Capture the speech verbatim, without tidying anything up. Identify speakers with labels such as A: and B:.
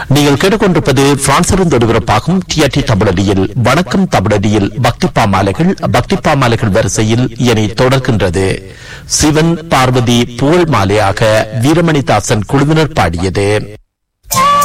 A: நீங்கள் கேட்டுக்கொண்டிருப்பது பிரான்சிலிருந்து ஒருவரப்பாகும் டிஆர்டி தமிழடியில் வணக்கம் தமிழடியில் பக்தி பாமாலைகள் பக்தி பாமாலைகள் வரிசையில் இனி தொடர்கின்றது. சிவன் பார்வதி புகழ் மாலையாக வீரமணிதாசன் குழுவினர் பாடியது.